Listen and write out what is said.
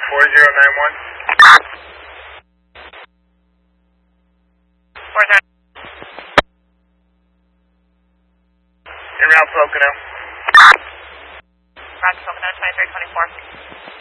4091. 40. En route Pocono. Route Pocono 2324.